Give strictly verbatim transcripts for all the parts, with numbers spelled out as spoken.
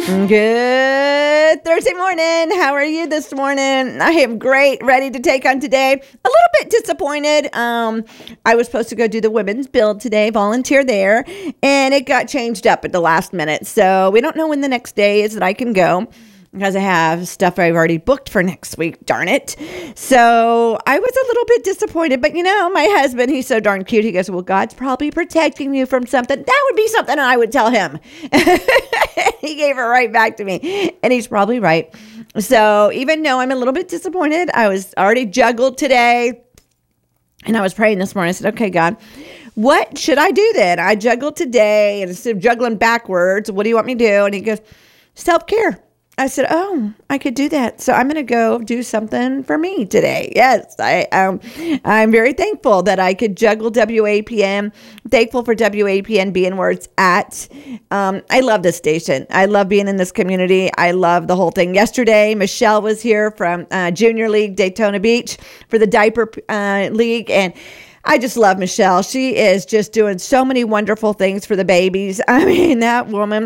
Good Thursday morning. How are you this morning? I am great, ready to take on today. A little bit disappointed. Um, I was supposed to go do the women's build today, volunteer there, and it got changed up at the last minute. So we don't know when the next day is that I can go, because I have stuff I've already booked for next week, darn it. So I was a little bit disappointed, but you know, my husband, he's so darn cute. He goes, well, God's probably protecting you from something. That would be something I would tell him. He gave it right back to me, and he's probably right. So even though I'm a little bit disappointed, I was already juggled today, and I was praying this morning. I said, okay, God, what should I do then? I juggled today, and instead of juggling backwards, what do you want me to do? And he goes, self-care. I said, oh, I could do that. So I'm going to go do something for me today. Yes, I, um, I'm very thankful that I could juggle W A P N. Thankful for W A P N being where it's at. Um, I love this station. I love being in this community. I love the whole thing. Yesterday, Michelle was here from uh, Junior League Daytona Beach for the Diaper uh, League, and I just love Michelle. She is just doing so many wonderful things for the babies. I mean, that woman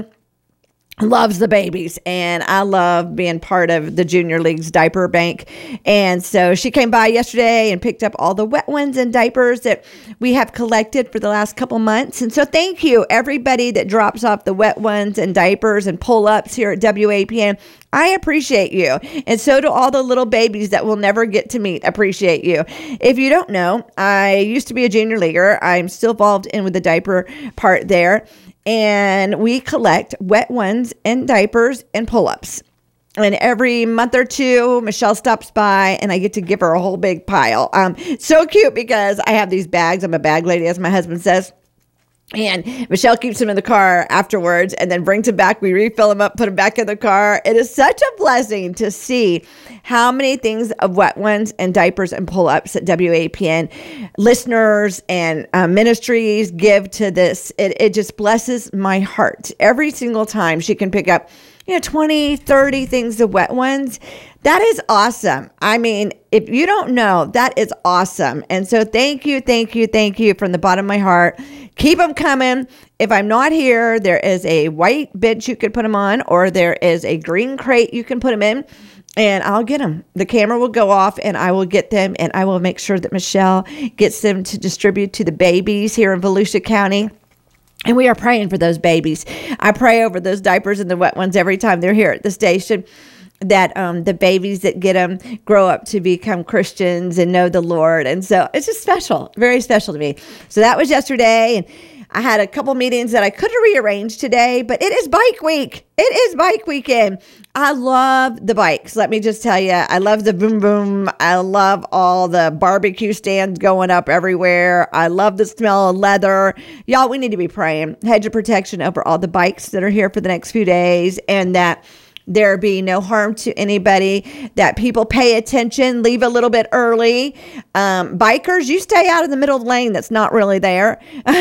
loves the babies, and I love being part of the Junior League's diaper bank. And so she came by yesterday and picked up all the wet ones and diapers that we have collected for the last couple months. And so thank you, everybody that drops off the wet ones and diapers and pull-ups here at W A P N. I appreciate you. And so do all the little babies that we'll never get to meet. Appreciate you. If you don't know, I used to be a junior leaguer. I'm still involved in with the diaper part there. And we collect wet ones and diapers and pull-ups. And every month or two, Michelle stops by and I get to give her a whole big pile. Um, so cute because I have these bags. I'm a bag lady, as my husband says. And Michelle keeps them in the car afterwards and then brings them back. We refill them up, put them back in the car. It is such a blessing to see how many things of wet ones and diapers and pull-ups at W A P N listeners and uh, ministries give to this. It, it just blesses my heart. Every single time she can pick up, you know, twenty, thirty things of wet ones. That is awesome. I mean, if you don't know, that is awesome. And so thank you, thank you, thank you from the bottom of my heart. Keep them coming. If I'm not here, there is a white bench you could put them on, or there is a green crate you can put them in, and I'll get them. The camera will go off and I will get them, and I will make sure that Michelle gets them to distribute to the babies here in Volusia County. And we are praying for those babies. I pray over those diapers and the wet ones every time they're here at the station, that um, the babies that get them grow up to become Christians and know the Lord. And so it's just special, very special to me. So that was yesterday. And I had a couple meetings that I could have rearranged today, but it is bike week. It is bike weekend. I love the bikes. Let me just tell you, I love the boom boom. I love all the barbecue stands going up everywhere. I love the smell of leather. Y'all, we need to be praying. Hedge of protection over all the bikes that are here for the next few days, and that there be no harm to anybody, that people pay attention, leave a little bit early. Um, bikers, you stay out of the middle of the lane that's not really there.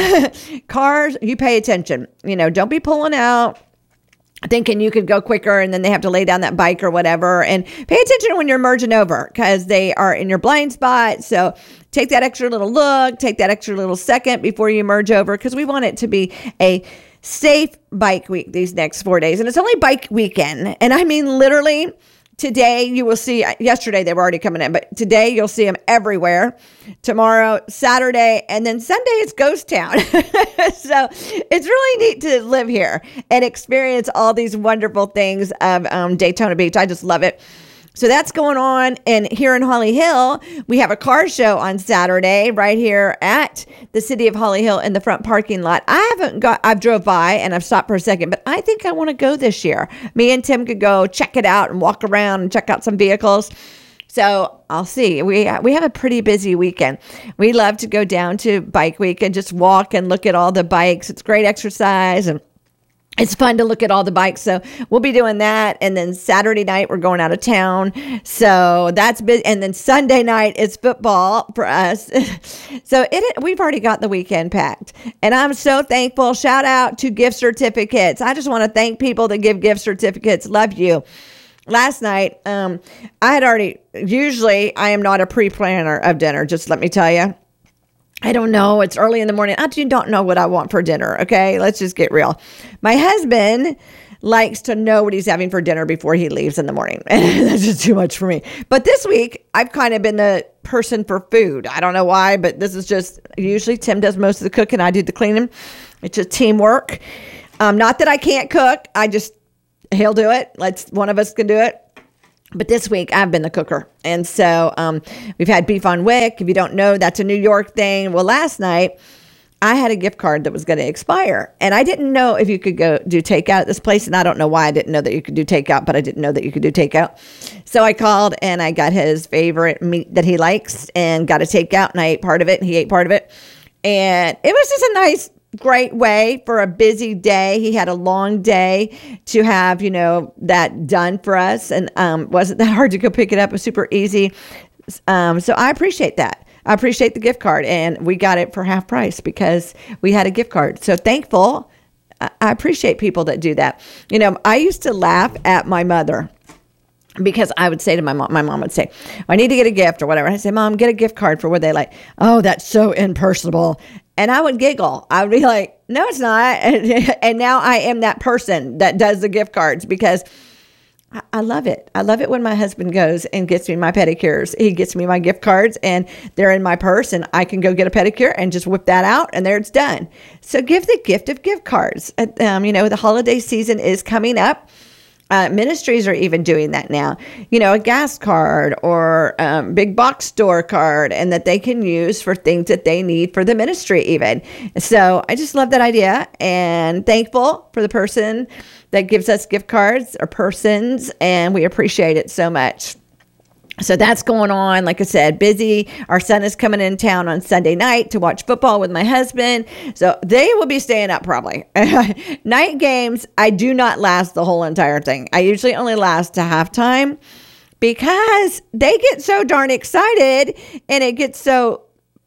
Cars, you pay attention. You know, don't be pulling out thinking you could go quicker and then they have to lay down that bike or whatever. And pay attention when you're merging over, because they are in your blind spot. So take that extra little look, take that extra little second before you merge over, because we want it to be a safe bike week these next four days. And it's only bike weekend. And I mean, literally today you will see, yesterday they were already coming in, but today you'll see them everywhere. Tomorrow, Saturday, and then Sunday it's ghost town. So it's really neat to live here and experience all these wonderful things of um, Daytona Beach. I just love it. So that's going on. And here in Holly Hill, we have a car show on Saturday right here at the City of Holly Hill in the front parking lot. I haven't got, I've drove by and I've stopped for a second, but I think I want to go this year. Me and Tim could go check it out and walk around and check out some vehicles. So I'll see. We we have a pretty busy weekend. We love to go down to Bike Week and just walk and look at all the bikes. It's great exercise, and it's fun to look at all the bikes. So we'll be doing that. And then Saturday night, we're going out of town. So that's big. And then Sunday night is football for us. So it we've already got the weekend packed. And I'm so thankful. Shout out to gift certificates. I just want to thank people that give gift certificates. Love you. Last night, um, I had already, usually I am not a pre-planner of dinner. Just let me tell you. I don't know. It's early in the morning. I do not know what I want for dinner. Okay. Let's just get real. My husband likes to know what he's having for dinner before he leaves in the morning. That's just too much for me. But this week, I've kind of been the person for food. I don't know why, but this is just, usually Tim does most of the cooking. I do the cleaning. It's just teamwork. Um, not that I can't cook. I just, he'll do it. Let's, one of us can do it. But this week, I've been the cooker. And so um, we've had beef on wick. If you don't know, that's a New York thing. Well, last night, I had a gift card that was going to expire. And I didn't know if you could go do takeout at this place. And I don't know why I didn't know that you could do takeout, but I didn't know that you could do takeout. So I called and I got his favorite meat that he likes and got a takeout. And I ate part of it and he ate part of it. And it was just a nice, great way for a busy day. He had a long day to have, you know, that done for us. And um, wasn't that hard to go pick it up. It was super easy. Um, so I appreciate that. I appreciate the gift card, and we got it for half price because we had a gift card. So thankful. I appreciate people that do that. You know, I used to laugh at my mother because I would say to my mom, my mom would say, I need to get a gift or whatever. I say, Mom, get a gift card for what they like. Oh, that's so impersonable. And I would giggle. I would be like, no, it's not. And, and now I am that person that does the gift cards because I love it. I love it when my husband goes and gets me my pedicures. He gets me my gift cards and they're in my purse and I can go get a pedicure and just whip that out and there it's done. So give the gift of gift cards. Um, you know, the holiday season is coming up. Uh, ministries are even doing that now, you know, a gas card or um, big box store card, and that they can use for things that they need for the ministry even. So I just love that idea and thankful for the person that gives us gift cards or persons, and we appreciate it so much. So that's going on. Like I said, busy. Our son is coming in town on Sunday night to watch football with my husband. So they will be staying up probably. Night games, I do not last the whole entire thing. I usually only last to halftime because they get so darn excited and it gets so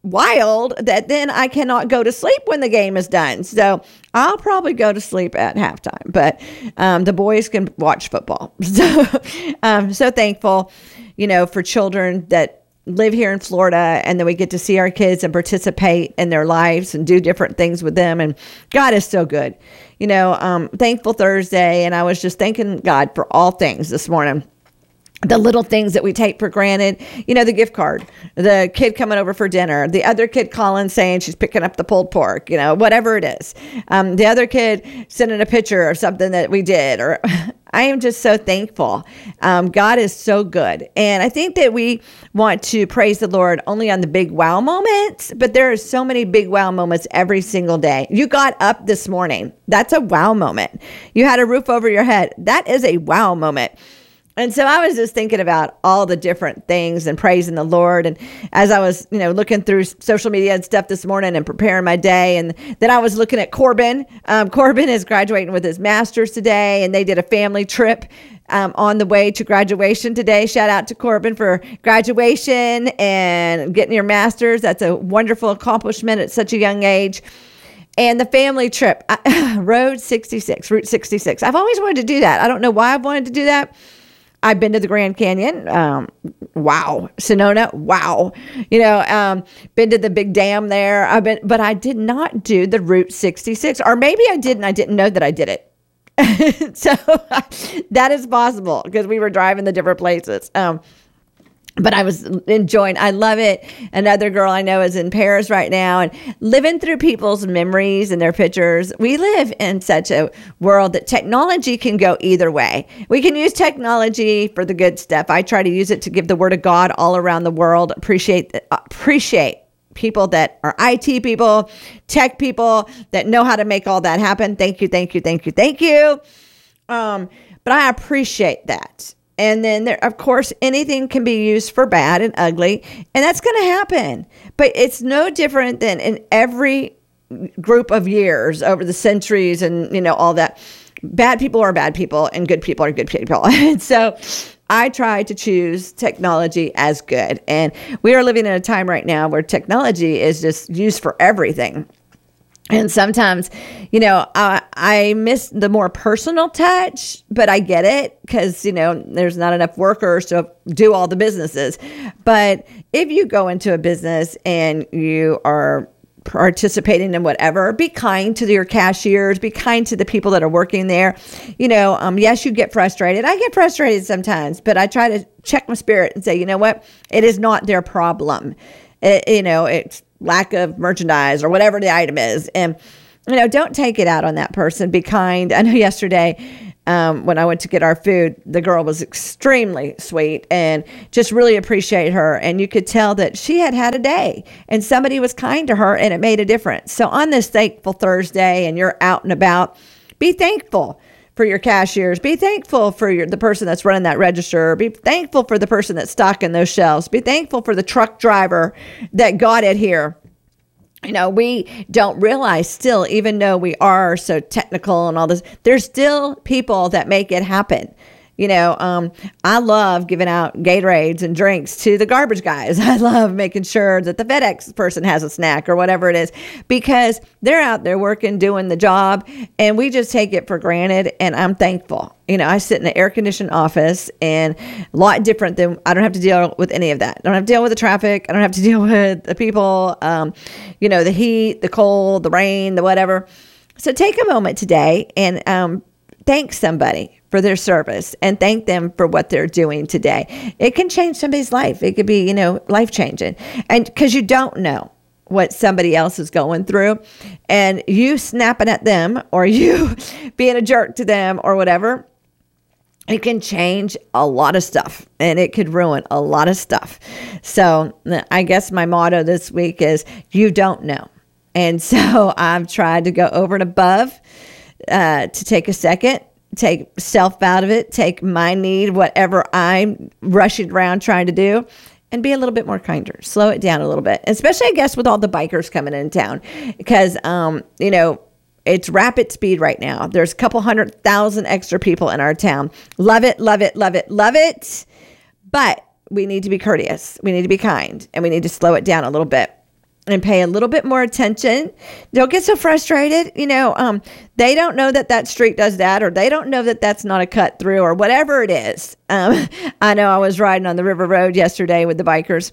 wild that then I cannot go to sleep when the game is done. So I'll probably go to sleep at halftime, but um, the boys can watch football. So I'm so thankful, you know, for children that live here in Florida, and then we get to see our kids and participate in their lives and do different things with them. And God is so good. You know, um, Thankful Thursday, and I was just thanking God for all things this morning. The little things that we take for granted, you know, the gift card, the kid coming over for dinner, the other kid calling saying she's picking up the pulled pork, you know, whatever it is. Um, the other kid sending a picture of something that we did, or I am just so thankful. Um, God is so good. And I think that we want to praise the Lord only on the big wow moments, but there are so many big wow moments every single day. You got up this morning. That's a wow moment. You had a roof over your head. That is a wow moment. And so I was just thinking about all the different things and praising the Lord. And as I was, you know, looking through social media and stuff this morning and preparing my day, and then I was looking at Corbin. Um, Corbin is graduating with his master's today, and they did a family trip um, on the way to graduation today. Shout out to Corbin for graduation and getting your master's. That's a wonderful accomplishment at such a young age. And the family trip, I, Road sixty-six, Route sixty-six. I've always wanted to do that. I don't know why I've wanted to do that. I've been to the Grand Canyon. Um, wow. Sonoma. Wow. You know, um, been to the big dam there. I've been, but I did not do the Route sixty-six, or maybe I did and I didn't know that I did it. So that is possible because we were driving the different places. Um, But I was enjoying, I love it. Another girl I know is in Paris right now and living through people's memories and their pictures. We live in such a world that technology can go either way. We can use technology for the good stuff. I try to use it to give the word of God all around the world. Appreciate, appreciate people that are I T people, tech people that know how to make all that happen. Thank you, thank you, thank you, thank you. Um, but I appreciate that. And then, there, of course, anything can be used for bad and ugly, and that's going to happen. But it's no different than in every group of years over the centuries and, you know, all that. Bad people are bad people, and good people are good people. And so I try to choose technology as good. And we are living in a time right now where technology is just used for everything. And sometimes, you know, I, I miss the more personal touch, but I get it because, you know, there's not enough workers to do all the businesses. But if you go into a business and you are participating in whatever. Be kind to your cashiers. Be kind to the people that are working there. You know, um, yes, you get frustrated. I get frustrated sometimes, but I try to check my spirit and say, you know what? It is not their problem. It, you know, it's lack of merchandise or whatever the item is. And, you know, don't take it out on that person. Be kind. I know yesterday, Um, when I went to get our food, the girl was extremely sweet and just really appreciate her. And you could tell that she had had a day and somebody was kind to her and it made a difference. So on this Thankful Thursday and you're out and about, be thankful for your cashiers. Be thankful for your, the person that's running that register. Be thankful for the person that's stocking those shelves. Be thankful for the truck driver that got it here. You know, we don't realize still, even though we are so technical and all this, there's still people that make it happen. You know, um, I love giving out Gatorades and drinks to the garbage guys. I love making sure that the FedEx person has a snack or whatever it is, because they're out there working, doing the job, and we just take it for granted. And I'm thankful. You know, I sit in an air-conditioned office, and a lot different than, I don't have to deal with any of that. I don't have to deal with the traffic. I don't have to deal with the people, um, you know, the heat, the cold, the rain, the whatever. So take a moment today and um, thank somebody for their service and thank them for what they're doing today. It can change somebody's life. It could be, you know, life-changing. And because you don't know what somebody else is going through, and you snapping at them or you being a jerk to them or whatever, it can change a lot of stuff and it could ruin a lot of stuff. So I guess my motto this week is, you don't know. And so I've tried to go over and above uh, to take a second, take self out of it, take my need, whatever I'm rushing around trying to do, and be a little bit more kinder. Slow it down a little bit, especially, I guess, with all the bikers coming in town, because, um, you know, it's rapid speed right now. There's a couple hundred thousand extra people in our town. Love it, love it, love it, love it. But we need to be courteous. We need to be kind, and we need to slow it down a little bit and pay a little bit more attention. Don't get so frustrated. You know, um, they don't know that that street does that, or they don't know that that's not a cut through, or whatever it is. Um, I know I was riding on the River Road yesterday with the bikers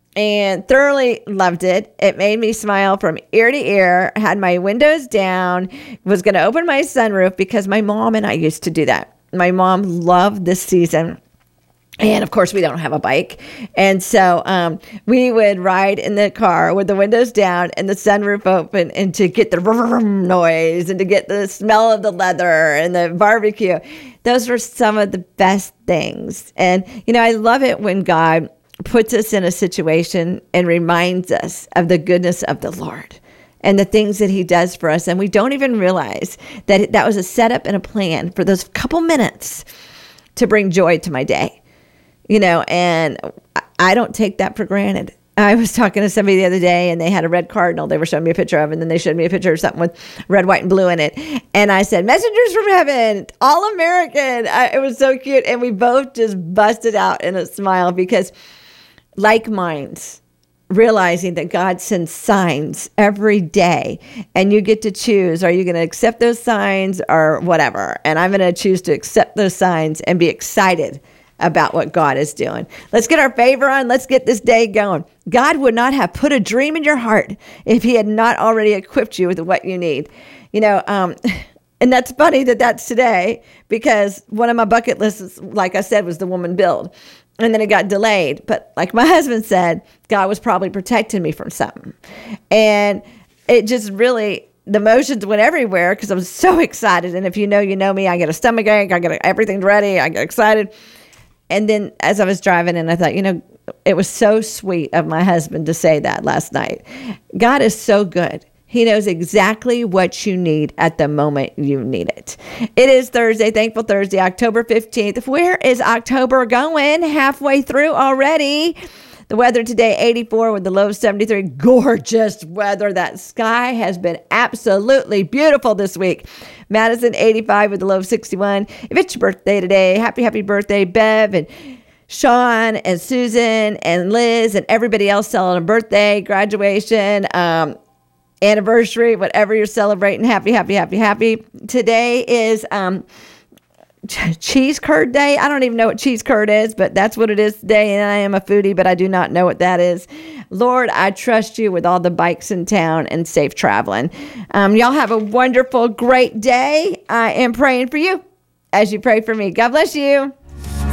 and thoroughly loved it. It made me smile from ear to ear, had my windows down, was going to open my sunroof because my mom and I used to do that. My mom loved this season. And of course, we don't have a bike. And so um, we would ride in the car with the windows down and the sunroof open, and to get the noise and to get the smell of the leather and the barbecue. Those were some of the best things. And, you know, I love it when God puts us in a situation and reminds us of the goodness of the Lord and the things that he does for us. And we don't even realize that that was a setup and a plan for those couple minutes to bring joy to my day. You know, and I don't take that for granted. I was talking to somebody the other day, and they had a red cardinal they were showing me a picture of, and then they showed me a picture of something with red, white, and blue in it. And I said, "Messengers from Heaven, all American." I, it was so cute. And we both just busted out in a smile, because like minds, realizing that God sends signs every day, and you get to choose, are you going to accept those signs or whatever? And I'm going to choose to accept those signs and be excited about what God is doing. Let's get our favor on. Let's get this day going. God would not have put a dream in your heart if he had not already equipped you with what you need. You know, um, and that's funny that that's today, because one of my bucket lists, like I said, was the woman build. And then it got delayed. But like my husband said, God was probably protecting me from something. And it just really, the emotions went everywhere because I was so excited. And if you know, you know me, I get a stomach ache. I get everything ready. I get excited. And then as I was driving in, I thought, you know, it was so sweet of my husband to say that last night. God is so good. He knows exactly what you need at the moment you need it. It is Thursday, Thankful Thursday, October fifteenth. Where is October going? Halfway through already. The weather today, eighty-four with the low of seventy-three. Gorgeous weather. That sky has been absolutely beautiful this week. Madison, eighty-five with the low of sixty-one. If it's your birthday today, happy, happy birthday, Bev and Sean and Susan and Liz and everybody else celebrating a birthday, graduation, um, anniversary, whatever you're celebrating. Happy, happy, happy, happy. Today is um, cheese curd day. I don't even know what cheese curd is, but that's what it is today. And I am a foodie, but I do not know what that is. Lord, I trust you with all the bikes in town and safe traveling. Um, y'all have a wonderful, great day. I am praying for you as you pray for me. God bless you.